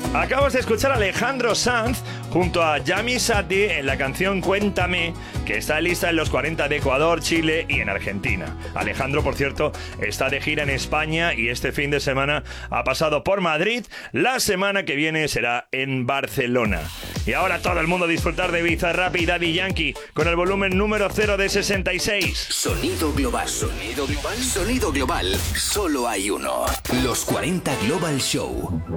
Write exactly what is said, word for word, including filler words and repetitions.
Acabas de escuchar a Alejandro Sanz junto a Yami Sati en la canción Cuéntame, que está lista en los cuarenta de Ecuador, Chile y en Argentina. Alejandro, por cierto, está de gira en España y este fin de semana ha pasado por Madrid. La semana que viene será en Barcelona. Y ahora todo el mundo a disfrutar de Bizarrap y Daddy Yankee con el volumen número cero de sesenta y seis. Sonido global. Sonido global. Sonido global. Solo hay uno. Los cuarenta Global Show.